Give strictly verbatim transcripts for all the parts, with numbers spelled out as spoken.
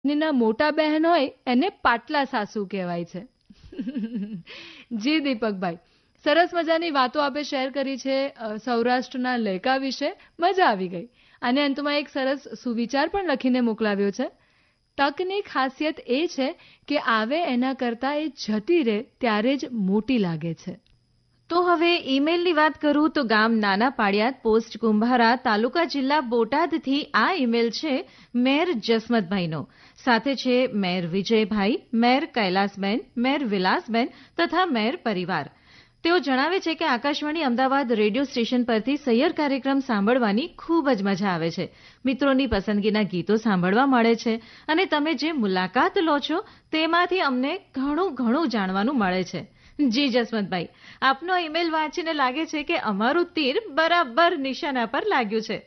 ના મોટા બહેન હોય એને પાટલા સાસુ કહેવાય છે. જી દીપકભાઈ, સરસ મજાની વાતો આપે શેર કરી છે સૌરાષ્ટ્રના લહેકા વિશે. મજા આવી ગઈ. અને અંતમાં એક સરસ સુવિચાર પણ લખીને મોકલાવ્યો છે. તકની ખાસિયત એ છે કે આવે એના કરતાં એ જતી રહે ત્યારે જ મોટી લાગે છે. તો હવે ઈમેલની વાત કરું તો ગામ નાના પાડિયાદ, પોસ્ટ કુંભારા, તાલુકા જિલ્લા બોટાદથી આ ઈમેલ છે મેર જસમતભાઈનો. સાથે છે મેર વિજયભાઈ, મેર કૈલાસબેન, મેર વિલાસબેન તથા મેર પરિવાર. તેઓ જણાવે છે કે આકાશવાણી અમદાવાદ રેડિયો સ્ટેશન પરથી સૈયર કાર્યક્રમ સાંભળવાની ખૂબ જ મજા આવે છે. મિત્રોની પસંદગીના ગીતો સાંભળવા મળે છે અને તમે જે મુલાકાત લો છો તેમાંથી અમને ઘણું ઘણું જાણવાનું મળે છે. જી જસવંતભાઈ, આપનો ઈમેલ વાંચીને લાગે છે કે અમારું તીર બરાબર નિશાના પર લાગ્યું છે.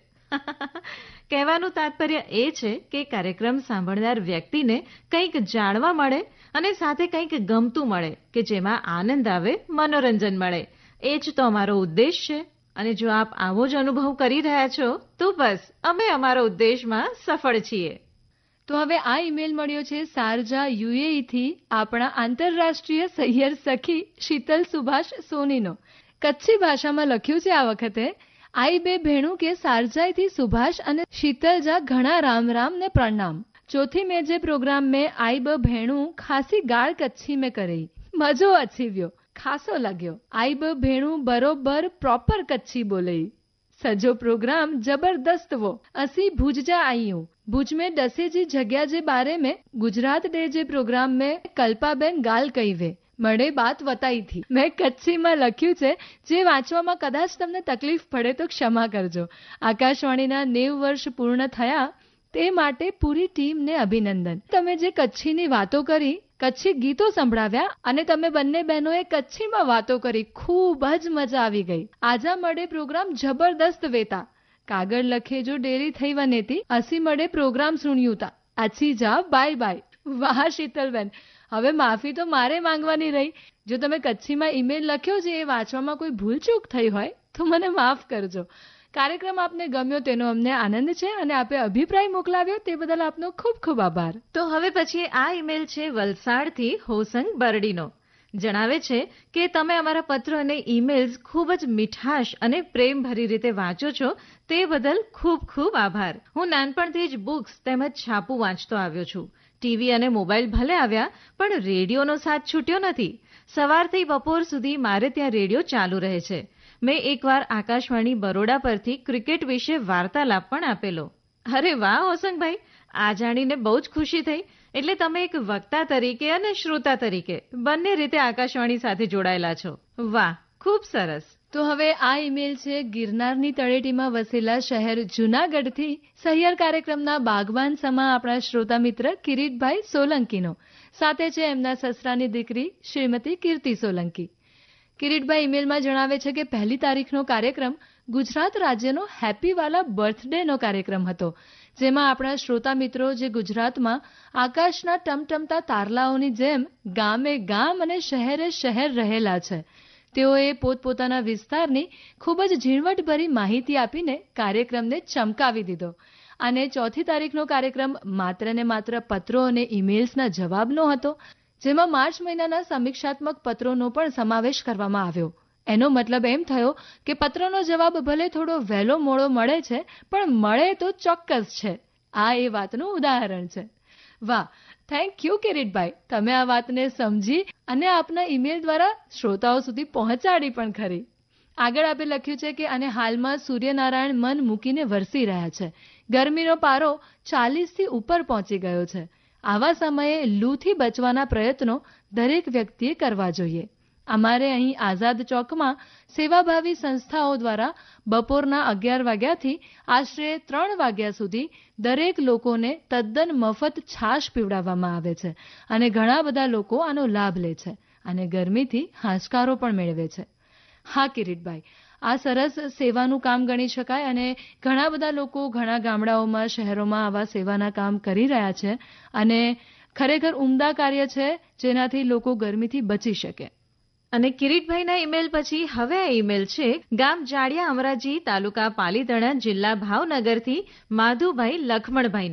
કહેવાનું તાત્પર્ય એ છે કે કાર્યક્રમ સાંભળનાર વ્યક્તિને કંઈક જાણવા મળે અને સાથે કંઈક ગમતું મળે કે જેમાં આનંદ આવે, મનોરંજન મળે. એ જ તો અમારો ઉદ્દેશ છે. અને જો આપ આવો જ અનુભવ કરી રહ્યા છો તો બસ અમે અમારા ઉદ્દેશમાં સફળ છીએ. તો હવે આ ઈમેલ મળ્યો છે શારજા યુએઈથી આપણા આંતરરાષ્ટ્રીય સૈયર સખી શીતલ સુભાષ સોનીનો. કચ્છી ભાષામાં લખ્યું છે આ વખતે, આઈ બે ભેણું કે શારજાઈથી સુભાષ અને શીતલજા ઘણા રામ રામ ને પ્રણામ. ચોથી મેં જે પ્રોગ્રામ में आई ब भेणू खासी गाढ़ कच्छी में करई, मजो अचीव्यो, खासो लग्यो. आई ब भेणू बरोबर प्रॉपर कच्छी बोलई. सजो प्रोग्राम जबरदस्त वो. असी भुज जा आईयूं. भुज में दसे जी जगह जे बारे में गुजरात डे जे प्रोग्राम में कल्पाबेन गाल कही वे મળે બાત વતાઈ થી. મેં કચ્છીમાં લખ્યું છે, જે વાંચવામાં કદાચ તમને તકલીફ પડે તો ક્ષમા કરજો. આકાશવાણીના નેવું વર્ષ પૂર્ણ થયા તે માટે પૂરી ટીમને અભિનંદન. તમે જે કચ્છીની વાતો કરી, કચ્છી ગીતો સંભળાવ્યા અને તમે બંને બહેનોએ કચ્છીમાં વાતો કરી, ખૂબ જ મજા આવી ગઈ. આજા મળે પ્રોગ્રામ જબરદસ્ત વેતા. કાગળ લખે જો ડેરી થઈ વનેતી, અસી મળે પ્રોગ્રામ સુણ્યું તા. અછી જા, બાય બાય. વાહ શીતલબેન, હવે માફી તો મારે માંગવાની રહી. જો તમે કચ્છીમાં ઈમેલ લખ્યો છે એ વાંચવામાં કોઈ ભૂલચૂક થઈ હોય તો મને માફ કરજો. કાર્યક્રમ આપને ગમ્યો તેનો અમને આનંદ છે અને આપે અભિપ્રાય મોકલાવ્યો તે બદલ આપનો ખૂબ ખૂબ આભાર. તો હવે પછી આ ઈમેલ છે વલસાડથી હોસંગ બરડીનો. જણાવે છે કે તમે અમારા પત્ર અને ઈમેલ્સ ખૂબ જ મીઠાશ અને પ્રેમભરી રીતે વાંચો છો તે બદલ ખૂબ ખૂબ આભાર. હું નાનપણથી જ બુક્સ તેમજ છાપું વાંચતો આવ્યો છું. ટીવી અને મોબાઈલ ભલે આવ્યા પણ રેડિયોનો સાથ છૂટ્યો નથી. સવારથી બપોર સુધી મારે ત્યાં રેડિયો ચાલુ રહે છે. મેં એકવાર આકાશવાણી બરોડા પરથી ક્રિકેટ વિશે વાર્તાલાપ પણ આપેલો. અરે વાહ હોસંગભાઈ, આ જાણીને બહુ જ ખુશી થઈ. એટલે તમે એક વક્તા તરીકે અને શ્રોતા તરીકે બંને રીતે આકાશવાણી સાથે જોડાયેલા છો. વાહ, ખૂબ સરસ. તો હવે આ ઈમેલ છે ગિરનારની તળેટીમાં વસેલા શહેર જૂનાગઢથી સહિયર કાર્યક્રમના બાગબાન સમા આપણા શ્રોતા મિત્ર કિરીટભાઈ સોલંકીનો. સાથે છે એમના સસરાની દીકરી શ્રીમતી કીર્તિ સોલંકી. કિરીટભાઈ ઈમેલમાં જણાવે છે કે પહેલી તારીખનો કાર્યક્રમ ગુજરાત રાજ્યનો હેપીવાલા બર્થડેનો કાર્યક્રમ હતો, જેમાં આપણા શ્રોતા મિત્રો જે ગુજરાતમાં આકાશના ટમટમતા તારલાઓની જેમ ગામે ગામ અને શહેરે શહેર રહેલા છે, તેઓએ પોતપોતાના વિસ્તારની ખૂબ જ ઝીણવટભરી માહિતી આપીને કાર્યક્રમને ચમકાવી દીધો. અને ચોથી તારીખનો કાર્યક્રમ માત્ર ને માત્ર પત્રો અને ઈમેલ્સના જવાબનો હતો, જેમાં માર્ચ મહિનાના સમીક્ષાત્મક પત્રોનો પણ સમાવેશ કરવામાં આવ્યો. એનો મતલબ એમ થયો કે પત્રનો જવાબ ભલે થોડો વહેલો મોડો મળે છે પણ મળે તો ચોક્કસ છે. આ એ વાતનું ઉદાહરણ છે. વાહ, થેન્ક યુ કિરીટભાઈ, તમે આ વાતને સમજી અને આપના ઈમેલ દ્વારા શ્રોતાઓ સુધી પહોંચાડી પણ ખરી. આગળ આપે લખ્યું છે કે અને હાલમાં સૂર્યનારાયણ મન મૂકીને વરસી રહ્યા છે. ગરમીનો પારો ચાલીસથી ઉપર પહોંચી ગયો છે. આવા સમયે લૂથી બચવાના પ્રયત્નો દરેક વ્યક્તિએ કરવા જોઈએ. અમારે અહીં આઝાદ ચોકમાં સેવાભાવી સંસ્થાઓ દ્વારા બપોરના અગિયાર વાગ્યાથી આશરે ત્રણ વાગ્યા સુધી દરેક લોકોને તદ્દન મફત છાશ પીવડાવવામાં આવે છે અને ઘણા બધા લોકો આનો લાભ લે છે અને ગરમીથી હાશકારો પણ મેળવે છે. હા કિરીટભાઈ, આ સરસ સેવાનું કામ ગણી શકાય અને ઘણા બધા લોકો ઘણા ગામડાઓમાં, શહેરોમાં આવા સેવાના કામ કરી રહ્યા છે અને ખરેખર ઉમદા કાર્ય છે જેનાથી લોકો ગરમીથી બચી શકે. અને કિરીટભાઈના ઈમેલ પછી હવે આ ઈમેલ છે ગામ જાડિયા અમરાજી, તાલુકા પાલીતાણા, જિલ્લા ભાવનગરથી માધુભાઈ લખમણભાઈનો.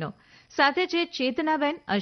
સાથે છે ચેતનાબેન